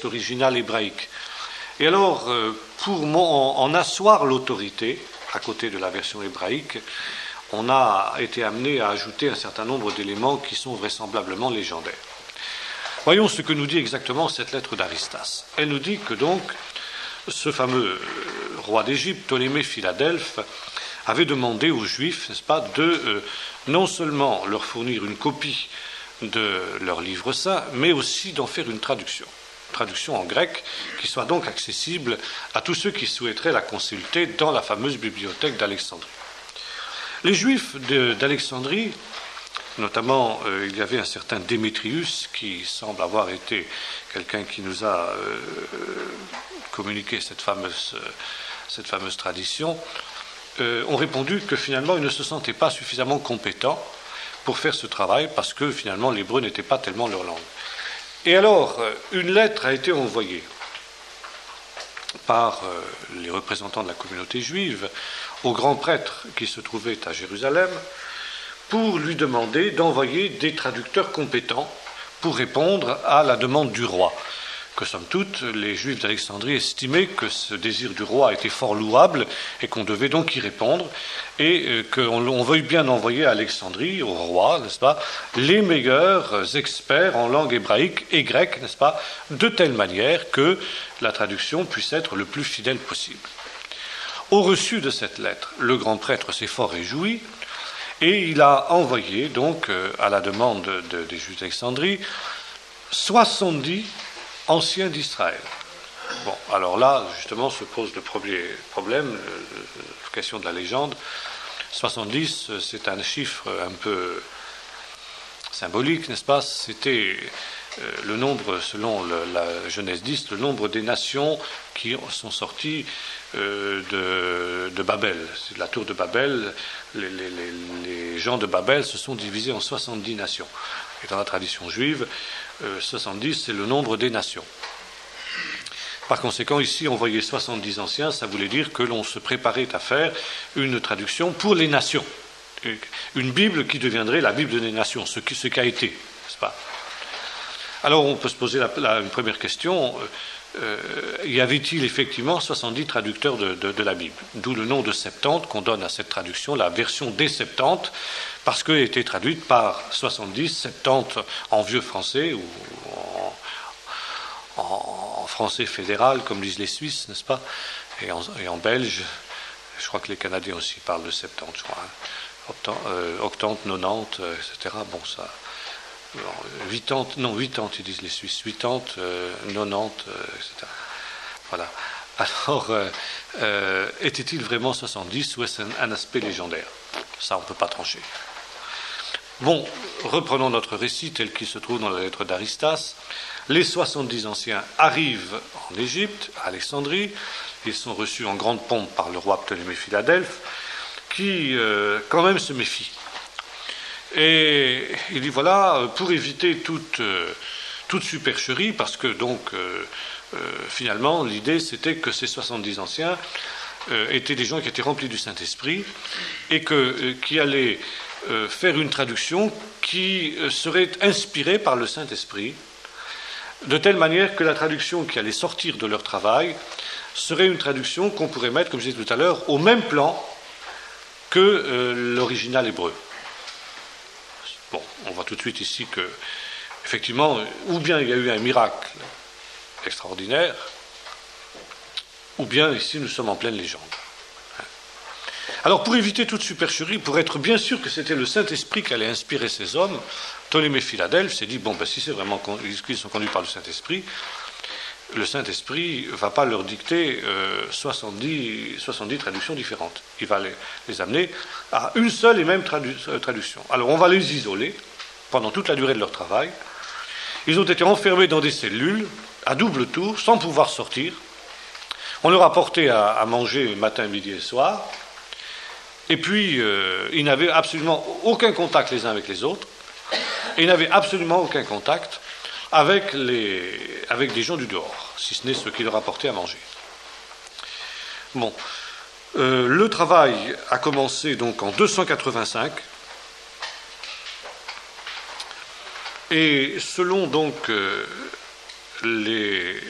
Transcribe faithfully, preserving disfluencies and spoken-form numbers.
texte original hébraïque. Et alors, pour en asseoir l'autorité, à côté de la version hébraïque, on a été amené à ajouter un certain nombre d'éléments qui sont vraisemblablement légendaires. Voyons ce que nous dit exactement cette lettre d'Aristas. Elle nous dit que donc, ce fameux roi d'Égypte, Ptolémée Philadelphe, avait demandé aux Juifs, n'est-ce pas, de euh, non seulement leur fournir une copie de leur livre saint, mais aussi d'en faire une traduction. Traduction en grec, qui soit donc accessible à tous ceux qui souhaiteraient la consulter dans la fameuse bibliothèque d'Alexandrie. Les Juifs de, d'Alexandrie, notamment euh, il y avait un certain Démétrius, qui semble avoir été quelqu'un qui nous a euh, communiqué cette fameuse, euh, cette fameuse tradition, euh, ont répondu que finalement ils ne se sentaient pas suffisamment compétents pour faire ce travail, parce que finalement l'hébreu n'était pas tellement leur langue. Et alors, une lettre a été envoyée par euh, les représentants de la communauté juive au grand prêtre qui se trouvait à Jérusalem pour lui demander d'envoyer des traducteurs compétents pour répondre à la demande du roi. Que somme toute, les Juifs d'Alexandrie estimaient que ce désir du roi était fort louable et qu'on devait donc y répondre, et euh, qu'on on veuille bien envoyer à Alexandrie, au roi, n'est-ce pas, les meilleurs experts en langue hébraïque et grecque, n'est-ce pas, de telle manière que la traduction puisse être le plus fidèle possible. Au reçu de cette lettre, le grand prêtre s'est fort réjoui, et il a envoyé, donc, euh, à la demande de, des Juifs d'Alexandrie, soixante-dix anciens d'Israël. Bon, alors là, justement, se pose le premier problème, la question de la légende. soixante-dix, c'est un chiffre un peu symbolique, n'est-ce pas? C'était euh, le nombre, selon le, la Genèse dix, le nombre des nations qui sont sorties euh, de, de Babel. C'est la tour de Babel. Les, les, les, les gens de Babel se sont divisés en soixante-dix nations. Et dans la tradition juive, euh, soixante-dix, c'est le nombre des nations. Par conséquent, ici, envoyer soixante-dix anciens, ça voulait dire que l'on se préparait à faire une traduction pour les nations. Une Bible qui deviendrait la Bible des nations, ce qui, ce qu'a été, n'est-ce pas? Alors, on peut se poser la, la, une première question. Euh, y avait-il effectivement soixante-dix traducteurs de, de, de la Bible? D'où le nom de Septante qu'on donne à cette traduction, la version des Septante, parce qu'elle était traduite par soixante-dix, Septante en vieux français ou en, en, en français fédéral, comme disent les Suisses, n'est-ce pas? Et en, et en belge, je crois que les Canadiens aussi parlent de Septante, je crois. Hein. Octante, euh, octante, nonante, euh, et cetera. Bon, ça. Huitante, non, huitante, ils disent les Suisses. Huitante, euh, nonante, euh, et cetera. Voilà. Alors, euh, euh, était-il vraiment soixante-dix ou est-ce un, un aspect légendaire? Ça, on ne peut pas trancher. Bon, reprenons notre récit tel qu'il se trouve dans la lettre d'Aristas. Les soixante-dix anciens arrivent en Égypte, à Alexandrie. Ils sont reçus en grande pompe par le roi Ptolémée Philadelphe, qui, euh, quand même, se méfie. Et il dit, voilà, pour éviter toute, euh, toute supercherie, parce que, donc, euh, euh, finalement, l'idée, c'était que ces soixante-dix anciens euh, étaient des gens qui étaient remplis du Saint-Esprit et que, euh, qui allaient euh, faire une traduction qui euh, serait inspirée par le Saint-Esprit, de telle manière que la traduction qui allait sortir de leur travail serait une traduction qu'on pourrait mettre, comme je disais tout à l'heure, au même plan que euh, l'original hébreu. Bon, on voit tout de suite ici que, effectivement, ou bien il y a eu un miracle extraordinaire, ou bien ici nous sommes en pleine légende. Alors, pour éviter toute supercherie, pour être bien sûr que c'était le Saint-Esprit qui allait inspirer ces hommes, Ptolémée Philadelphe s'est dit, bon, ben, si c'est vraiment qu'ils sont conduits par le Saint-Esprit, le Saint-Esprit ne va pas leur dicter euh, soixante-dix, soixante-dix traductions différentes. Il va les, les amener à une seule et même tradu- traduction. Alors on va les isoler pendant toute la durée de leur travail. Ils ont été enfermés dans des cellules à double tour, sans pouvoir sortir. On leur a porté à, à manger matin, midi et soir. Et puis, euh, ils n'avaient absolument aucun contact les uns avec les autres. Et ils n'avaient absolument aucun contact avec, les, avec des gens du dehors, si ce n'est ceux qui leur apportaient à manger. Bon, euh, le travail a commencé donc en deux cent quatre-vingt-cinq, et selon donc euh, les,